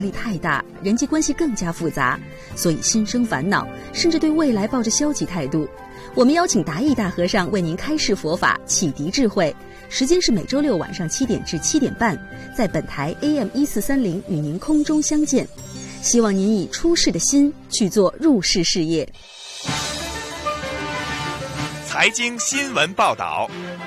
力太大，人际关系更加复杂，所以心生烦恼，甚至对未来抱着消极态度。我们邀请达义大和尚为您开示佛法，启迪智慧。时间是每周六晚上7点至7点半，在本台 AM1430与您空中相见。希望您以出世的心去做入世事业。 财经新闻报道。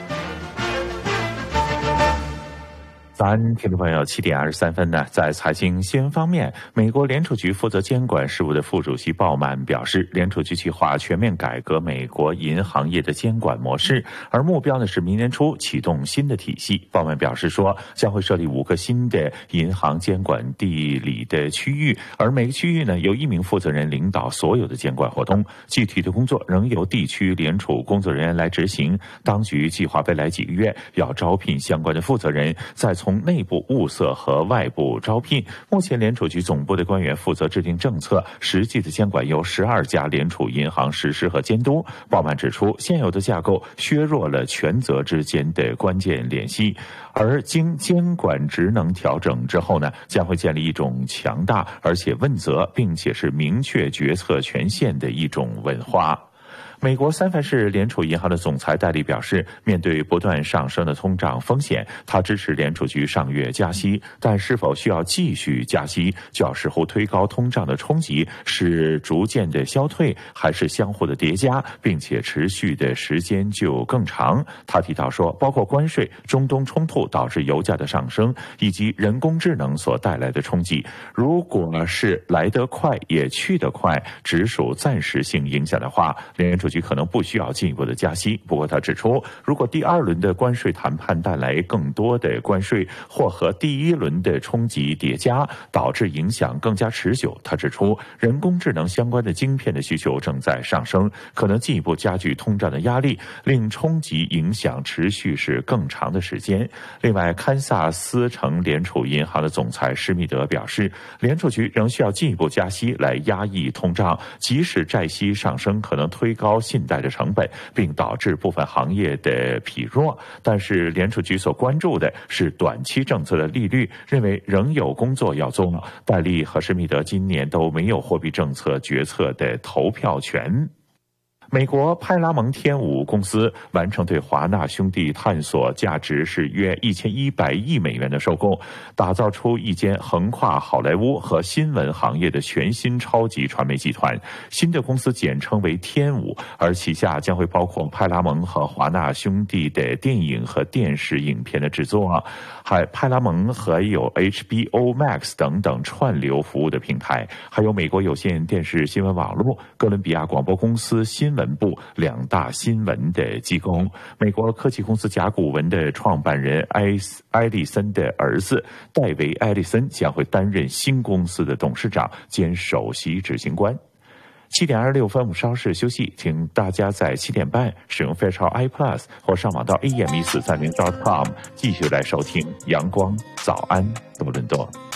早安，听众朋友，7点23分呢，在财经新闻方面，美国联储局负责监管事务的副主席鲍曼表示，联储局计划全面改革美国银行业的监管模式，而目标呢是明年初启动新的体系。鲍曼表示说，将会设立5个新的银行监管地理的区域，而每个区域呢由1名负责人领导所有的监管活动，具体的工作仍由地区联储工作人员来执行。当局计划未来几个月要招聘相关的负责人，再从内部物色和外部招聘。目前联储局总部的官员负责制定政策，实际的监管由12家联储银行实施和监督。鲍曼指出，现有的架构削弱了权责之间的关键联系，而经监管职能调整之后呢，将会建立一种强大而且问责并且是明确决策权限的一种文化。美国三藩市联储银行的总裁戴利表示，面对不断上升的通胀风险，他支持联储局上月加息，但是否需要继续加息，就要视乎推高通胀的冲击是逐渐的消退，还是相互的叠加，并且持续的时间就更长。他提到说，包括关税、中东冲突导致油价的上升，以及人工智能所带来的冲击，如果是来得快也去得快，只属暂时性影响的话，联储局可能不需要进一步的加息。不过他指出，如果第2轮的关税谈判带来更多的关税，或和第1轮的冲击叠加，导致影响更加持久。他指出，人工智能相关的晶片的需求正在上升，可能进一步加剧通胀的压力，令冲击影响持续是更长的时间。另外，堪萨斯城联储银行的总裁施密德表示，联储局仍需要进一步加息来压抑通胀，即使债息上升可能推高信贷的成本，并导致部分行业的疲弱，但是联储局所关注的是短期政策的利率，认为仍有工作要做。戴利和施密德今年都没有货币政策决策的投票权。美国派拉蒙天舞公司完成对华纳兄弟探索价值是约1100亿美元的收购，打造出一间横跨好莱坞和新闻行业的全新超级传媒集团。新的公司简称为天舞，而旗下将会包括派拉蒙和华纳兄弟的电影和电视影片的制作，还派拉蒙还有 HBO Max 等等串流服务的平台，还有美国有线电视新闻网络、哥伦比亚广播公司新闻部2大新闻的机构。美国科技公司甲骨文的创办人埃利森的儿子戴维·埃利森将会担任新公司的董事长兼首席执行官。7点26分，我们稍事休息，请大家在7点半使用飞超 iPlus 或上网到 AM1430.com 继续来收听阳光早安多伦多。